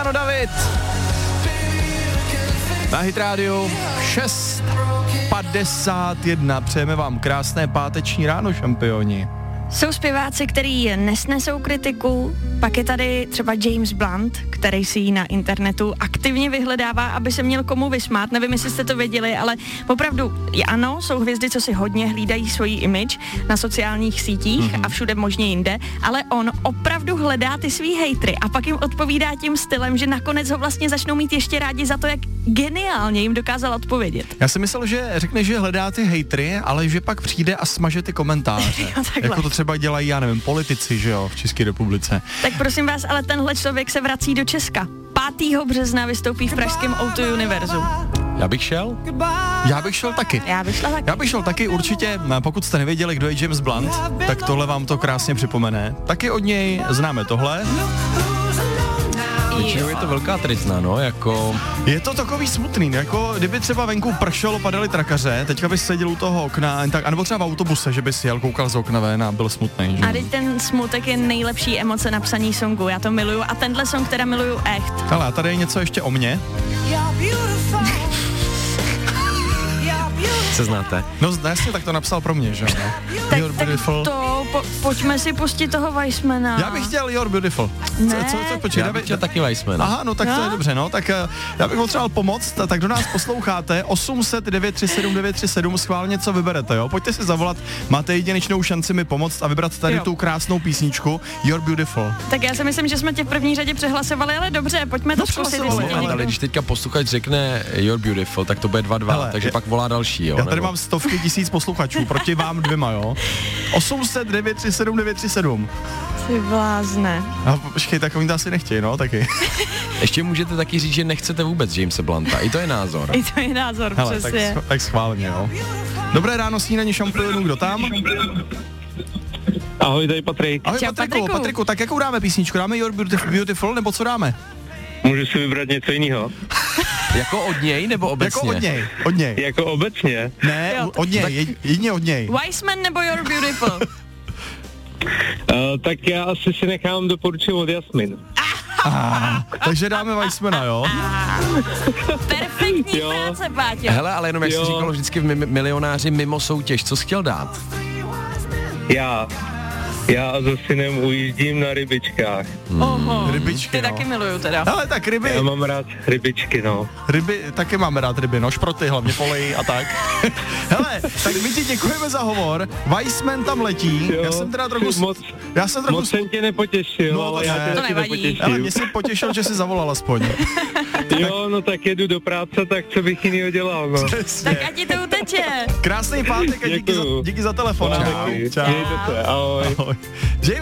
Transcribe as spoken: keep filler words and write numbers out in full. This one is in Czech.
ráno, David. Na Hit Radio šest padesát jedna. Přejeme vám krásné páteční ráno, šampioni. Jsou zpěváci, který nesnesou kritiku, pak je tady třeba James Blunt, který si ji na internetu aktivně vyhledává, aby se měl komu vysmát. Nevím, jestli jste to věděli, ale opravdu ano, jsou hvězdy, co si hodně hlídají svoji image na sociálních sítích mm-hmm. a všude možně jinde, ale on opravdu hledá ty svý hejtry a pak jim odpovídá tím stylem, že nakonec ho vlastně začnou mít ještě rádi za to, jak geniálně jim dokázal odpovědět. Já si myslel, že řekne, že hledá ty hejtry, ale že pak přijde a smaže ty komentáře. Jo, jako to třeba dělají, já nevím, politici, že jo, v České republice. Tak prosím vás, ale tenhle člověk se vrací do Česka. pátého března vystoupí v pražském O dva Univerzu. Já bych šel? Já bych šel taky. Já bych šla taky. Já bych šel taky určitě, pokud jste nevěděli, kdo je James Blunt, tak tohle vám to krásně připomene. Taky od něj známe tohle. Většinou je to velká tristna, no, jako... Je to takový smutný, jako kdyby třeba venku pršelo, padaly trakaře, teďka bys seděl u toho okna, tak, anebo třeba v autobuse, že bys jel, koukal z okna ven a byl smutný. Že? A teď ten smutek je nejlepší emoce na psaní songu, já to miluju a tenhle song teda miluju echt. Ale a tady je něco ještě o mně. Se znáte? No jasně, tak to napsal pro mě, že jo. Tak, tak to, po, pojďme si pustit toho Weissmana. Já bych chtěl You're Beautiful. Ne. Co, co, počkej, já bych chtěl taky Weissmana. Aha, no tak no. To je dobře, no, tak já bych potřeboval pomoct, tak do nás posloucháte osm set devět tři sedm devět tři sedm, schválně co vyberete, jo. Pojďte si zavolat, máte jedinečnou šanci mi pomoct a vybrat tady jo. tu krásnou písničku You're Beautiful. Tak já si myslím, že jsme tě v první řadě přehlasovali, ale dobře, pojďme to zkusit. No, ale když teďka posluchač řekne You're Beautiful, tak to bude dva dva, takže je, pak volá další, jo. Já tady nebo? Mám stovky tisíc posluchačů proti vám dvěma, jo. osm set devět tři sedm devět tři sedm. Ty blázne. A počkej, tak oni to asi nechtějí, no, taky. Ještě můžete taky říct, že nechcete vůbec Jamese Blunta. I to je názor. I to je názor, hele, přesně. Tak, tak schválně, jo. Dobré ráno, snídaní šampionů, kdo tam? Ahoj, tady Patrik. Ahoj, Patriku, Patriku. Patriku, tak jakou dáme písničku? Dáme You're Beautiful, nebo co dáme? Můžu si vybrat něco jiného. Jako od něj, nebo obecně? Jako od něj, od něj. Jako obecně? Ne, jo, od něj, tak... jedině od něj. Weissman nebo You're Beautiful? Uh, tak já asi si nechám doporučit od Jasmin. Ah, takže dáme Weissmana, jo? Ah, perfektní jo. práce, Páťo. Hele, ale jenom jak jsi říkal vždycky v mi- milionáři mimo soutěž, co jsi chtěl dát? Já. Já za synem ujíždím na rybičkách. Hmm. Oho, rybičky, ty no. taky miluju teda. Ale tak ryby. Já mám rád rybičky, no. Ryby, taky máme rád ryby, no, šproty hlavně polej a tak. Hele, tak my ti děkujeme za hovor. Weissman tam letí. Jo, já jsem teda trochu... Moc, já jsem trochu... moc jsem tě nepotěšil, no, ale já tě taky nepotěšil. Ale mě si potěšil, že jsi zavolal aspoň. Jo, no tak jedu do práce, tak co bych jinýho dělal, no. Tak ať ti to uteče. Krásný pátek a díky za, díky za telefon. Čau. Čau. Ahoj. Ahoj.